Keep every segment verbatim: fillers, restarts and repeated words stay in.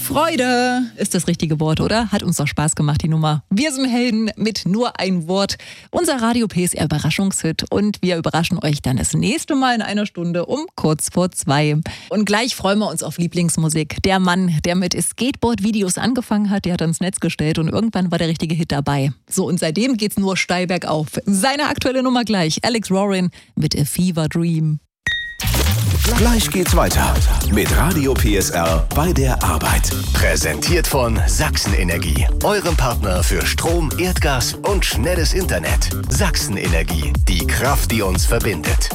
Freude ist das richtige Wort, oder? Hat uns doch Spaß gemacht, die Nummer. Wir sind Helden mit nur ein Wort. Unser Radio P S R Überraschungshit. Und wir überraschen euch dann das nächste Mal in einer Stunde um kurz vor zwei. Und gleich freuen wir uns auf Lieblingsmusik. Der Mann, der mit Skateboard-Videos angefangen hat, der hat ans Netz gestellt und irgendwann war der richtige Hit dabei. So, und seitdem geht's nur steil bergauf. Seine aktuelle Nummer gleich. Alex Rorin mit A Fever Dream. Gleich geht's weiter mit Radio P S R bei der Arbeit. Präsentiert von Sachsen Energie, eurem Partner für Strom, Erdgas und schnelles Internet. Sachsen Energie, die Kraft, die uns verbindet.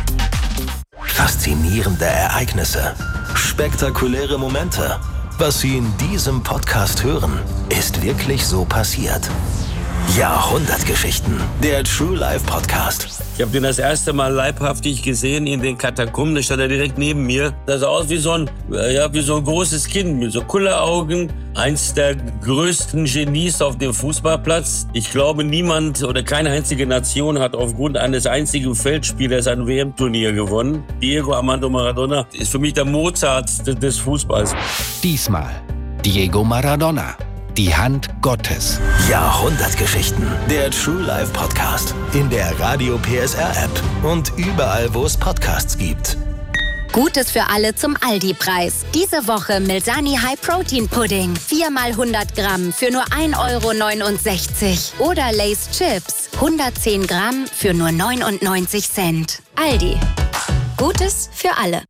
Faszinierende Ereignisse, spektakuläre Momente. Was Sie in diesem Podcast hören, ist wirklich so passiert. Jahrhundertgeschichten, der True Life Podcast. Ich habe den das erste Mal leibhaftig gesehen in den Katakomben. Da stand er direkt neben mir. Das sah aus wie so ein, ja, wie so ein großes Kind mit so Kulleraugen. Eins der größten Genies auf dem Fußballplatz. Ich glaube, niemand oder keine einzige Nation hat aufgrund eines einzigen Feldspielers ein W M-Turnier gewonnen. Diego Armando Maradona ist für mich der Mozart des Fußballs. Diesmal Diego Maradona. Die Hand Gottes. Jahrhundertgeschichten. Der True Life Podcast. In der Radio P S R App. Und überall, wo es Podcasts gibt. Gutes für alle zum Aldi-Preis. Diese Woche Milsani High Protein Pudding. vier mal hundert Gramm für nur ein Euro neunundsechzig. Oder Lay's Chips. hundertzehn Gramm für nur neunundneunzig Cent. Aldi. Gutes für alle.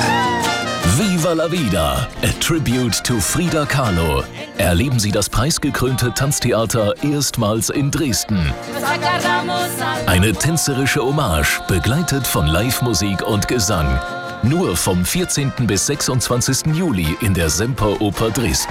Viva la Vida, a tribute to Frida Kahlo. Erleben Sie das preisgekrönte Tanztheater erstmals in Dresden. Eine tänzerische Hommage, begleitet von Live-Musik und Gesang. Nur vom vierzehnten bis sechsundzwanzigsten Juli in der Semperoper Dresden.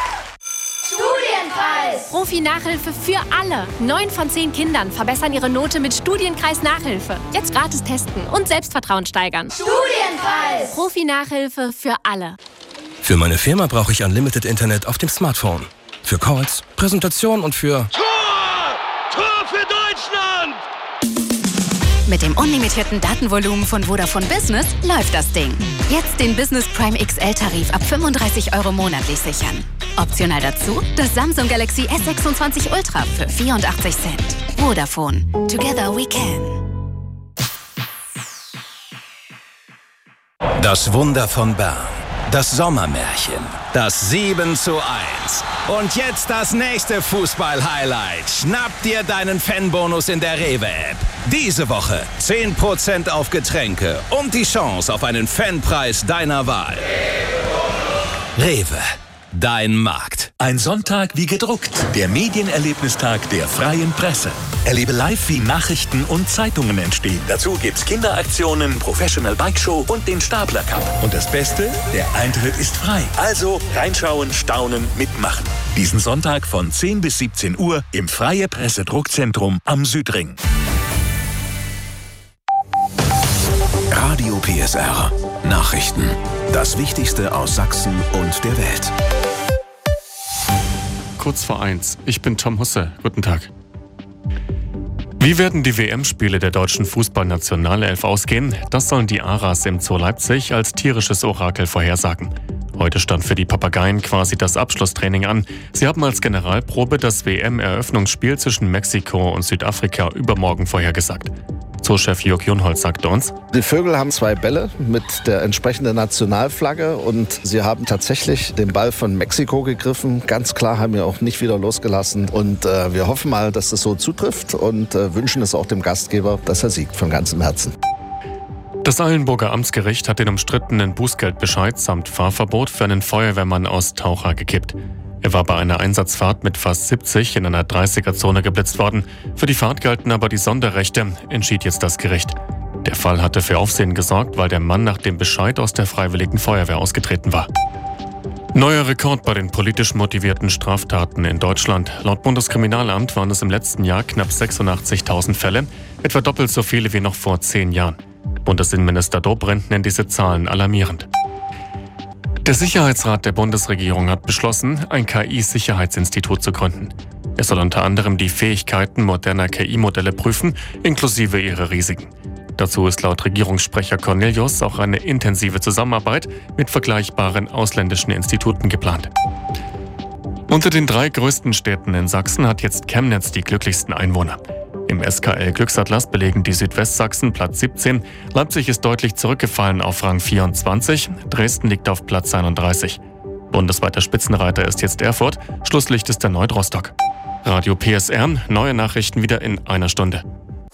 Profi-Nachhilfe für alle. Neun von zehn Kindern verbessern ihre Note mit Studienkreis-Nachhilfe. Jetzt gratis testen und Selbstvertrauen steigern. Studienkreis! Profi-Nachhilfe für alle. Für meine Firma brauche ich Unlimited Internet auf dem Smartphone. Für Calls, Präsentation und für... Tor! Tor für Deutschland! Mit dem unlimitierten Datenvolumen von Vodafone Business läuft das Ding. Jetzt den Business Prime X L-Tarif ab fünfunddreißig Euro monatlich sichern. Optional dazu das Samsung Galaxy S sechsundzwanzig Ultra für vierundachtzig Cent. Vodafone. Together we can. Das Wunder von Bern. Das Sommermärchen. Das sieben zu eins. Und jetzt das nächste Fußball-Highlight. Schnapp dir deinen Fanbonus in der Rewe-App. Diese Woche zehn Prozent auf Getränke und die Chance auf einen Fanpreis deiner Wahl. Rewe. Dein Markt. Ein Sonntag wie gedruckt. Der Medienerlebnistag der Freien Presse. Erlebe live, wie Nachrichten und Zeitungen entstehen. Dazu gibt's Kinderaktionen, Professional Bike Show und den Stapler Cup. Und das Beste? Der Eintritt ist frei. Also reinschauen, staunen, mitmachen. Diesen Sonntag von zehn bis siebzehn Uhr im Freie Presse Druckzentrum am Südring. Radio P S R. Nachrichten. Das Wichtigste aus Sachsen und der Welt. Kurz vor eins. Ich bin Tom Husse. Guten Tag. Wie werden die W M-Spiele der deutschen Fußballnationalelf ausgehen? Das sollen die Aras im Zoo Leipzig als tierisches Orakel vorhersagen. Heute stand für die Papageien quasi das Abschlusstraining an. Sie haben als Generalprobe das W M-Eröffnungsspiel zwischen Mexiko und Südafrika übermorgen vorhergesagt. Zoochef Jörg Junholz sagte uns: Die Vögel haben zwei Bälle mit der entsprechenden Nationalflagge und sie haben tatsächlich den Ball von Mexiko gegriffen. Ganz klar, haben wir auch nicht wieder losgelassen. Und äh, wir hoffen mal, dass das so zutrifft und äh, wünschen es auch dem Gastgeber, dass er siegt von ganzem Herzen. Das Eilenburger Amtsgericht hat den umstrittenen Bußgeldbescheid samt Fahrverbot für einen Feuerwehrmann aus Taucha gekippt. Er war bei einer Einsatzfahrt mit fast siebzig in einer dreißiger-Zone geblitzt worden. Für die Fahrt galten aber die Sonderrechte, entschied jetzt das Gericht. Der Fall hatte für Aufsehen gesorgt, weil der Mann nach dem Bescheid aus der Freiwilligen Feuerwehr ausgetreten war. Neuer Rekord bei den politisch motivierten Straftaten in Deutschland. Laut Bundeskriminalamt waren es im letzten Jahr knapp sechsundachtzigtausend Fälle, etwa doppelt so viele wie noch vor zehn Jahren. Bundesinnenminister Dobrindt nennt diese Zahlen alarmierend. Der Sicherheitsrat der Bundesregierung hat beschlossen, ein K I-Sicherheitsinstitut zu gründen. Es soll unter anderem die Fähigkeiten moderner K I-Modelle prüfen, inklusive ihrer Risiken. Dazu ist laut Regierungssprecher Cornelius auch eine intensive Zusammenarbeit mit vergleichbaren ausländischen Instituten geplant. Unter den drei größten Städten in Sachsen hat jetzt Chemnitz die glücklichsten Einwohner. Im S K L-Glücksatlas belegen die Südwestsachsen Platz siebzehn, Leipzig ist deutlich zurückgefallen auf Rang vierundzwanzig, Dresden liegt auf Platz einunddreißig. Bundesweiter Spitzenreiter ist jetzt Erfurt, Schlusslicht ist erneut Rostock. Radio P S R, neue Nachrichten wieder in einer Stunde.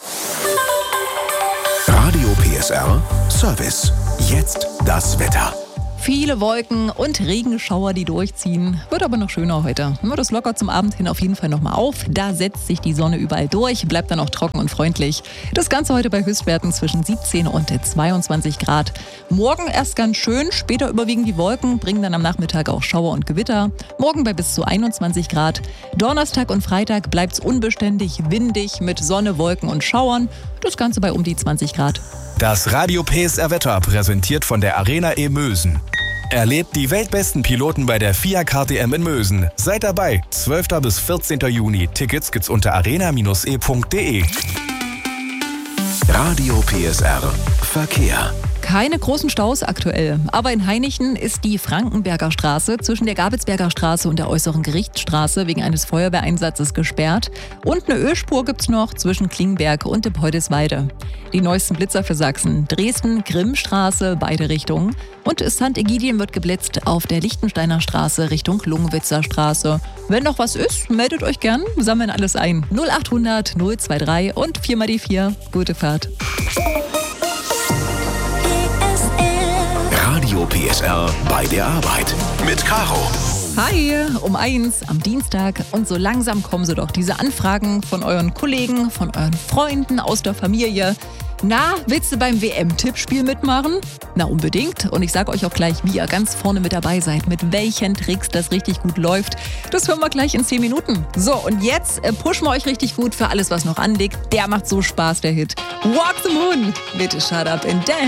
Radio P S R Service. Jetzt das Wetter. Viele Wolken und Regenschauer, die durchziehen. Wird aber noch schöner heute. Nur das lockert zum Abend hin auf jeden Fall nochmal auf. Da setzt sich die Sonne überall durch, bleibt dann auch trocken und freundlich. Das Ganze heute bei Höchstwerten zwischen siebzehn und zweiundzwanzig Grad. Morgen erst ganz schön, später überwiegen die Wolken, bringen dann am Nachmittag auch Schauer und Gewitter. Morgen bei bis zu einundzwanzig Grad. Donnerstag und Freitag bleibt's unbeständig, windig mit Sonne, Wolken und Schauern. Das Ganze bei um die zwanzig Grad. Das Radio P S R Wetter präsentiert von der Arena E Mösen. Erlebt die weltbesten Piloten bei der FIA K T M in Mösen. Seid dabei, zwölften bis vierzehnten Juni. Tickets gibt's unter arena Bindestrich e punkt de. Radio P S R Verkehr. Keine großen Staus aktuell, aber in Hainichen ist die Frankenberger Straße zwischen der Gabelsberger Straße und der Äußeren Gerichtsstraße wegen eines Feuerwehreinsatzes gesperrt. Und eine Ölspur gibt's noch zwischen Klingberg und Depoldesweide. Die neuesten Blitzer für Sachsen: Dresden, Grimmstraße, beide Richtungen. Und Sankt Ägidien wird geblitzt auf der Lichtensteiner Straße Richtung Lungenwitzer Straße. Wenn noch was ist, meldet euch gern, sammeln alles ein. null achthundert null dreiundzwanzig und vier mal die vier. Gute Fahrt. Radio P S R bei der Arbeit mit Caro. Hi, um eins am Dienstag und so langsam kommen so doch diese Anfragen von euren Kollegen, von euren Freunden aus der Familie. Na, willst du beim W M-Tippspiel mitmachen? Na, unbedingt. Und ich sage euch auch gleich, wie ihr ganz vorne mit dabei seid, mit welchen Tricks das richtig gut läuft. Das hören wir gleich in zehn Minuten. So, und jetzt äh, pushen wir euch richtig gut für alles, was noch anliegt. Der macht so Spaß, der Hit. Walk the Moon mit Shut Up and Dance.